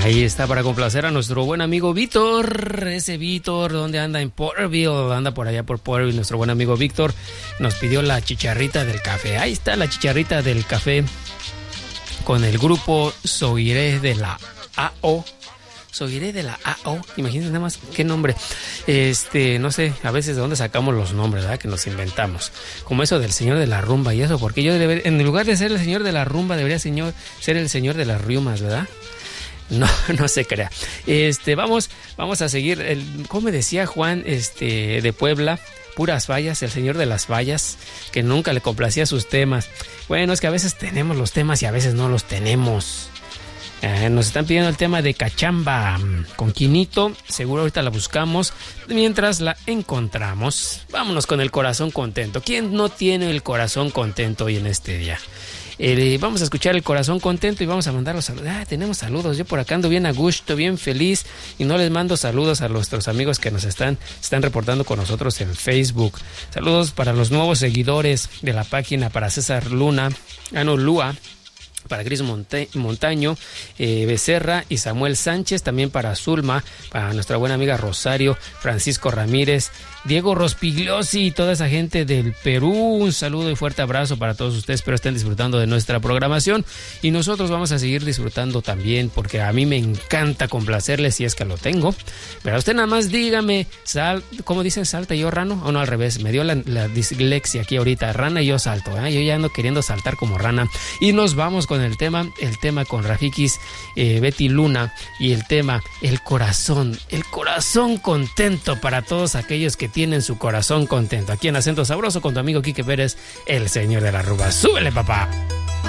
Ahí está para complacer a nuestro buen amigo Víctor. Ese Víctor, ¿dónde anda? En Porterville, anda por allá por Porterville. Nuestro buen amigo Víctor nos pidió la chicharrita del café. Ahí está la chicharrita del café con el grupo Soiré de la AO. Soiré de la AO, imagínense nada más qué nombre. No sé, a veces de dónde sacamos los nombres, ¿verdad? Que nos inventamos. Como eso del señor de la rumba y eso, porque yo en lugar de ser el señor de la rumba, debería ser el señor de las riumas, ¿verdad? No, no se crea. Vamos a seguir. ¿Cómo me decía Juan, de Puebla? Puras fallas, el señor de las fallas, que nunca le complacía sus temas. Bueno, es que a veces tenemos los temas y a veces no los tenemos. Nos están pidiendo el tema de Cachamba con Quinito. Seguro ahorita la buscamos mientras la encontramos. Vámonos con el corazón contento. ¿Quién no tiene el corazón contento hoy en este día? Vamos a escuchar el corazón contento y vamos a mandar los saludos. Tenemos saludos. Yo por acá ando bien a gusto, bien feliz, y no les mando saludos a nuestros amigos que nos están reportando con nosotros en Facebook. Saludos para los nuevos seguidores de la página, para César Lua, para Gris Montaño, Becerra y Samuel Sánchez, también para Zulma, para nuestra buena amiga Rosario, Francisco Ramírez, Diego Rospigliosi y toda esa gente del Perú. Un saludo y fuerte abrazo para todos ustedes. Espero estén disfrutando de nuestra programación y nosotros vamos a seguir disfrutando también, porque a mí me encanta complacerles si es que lo tengo. Pero usted nada más dígame, ¿cómo dicen? ¿Salta y yo rano? O no, al revés, me dio la dislexia aquí ahorita, rana y yo salto, yo ya ando queriendo saltar como rana. Y nos vamos con el tema con Rafikis, Betty Luna, y el tema, el corazón contento para todos aquellos que tienen su corazón contento. Aquí en Acento Sabroso con tu amigo Quique Pérez, el señor de la rumba. ¡Súbele, papá!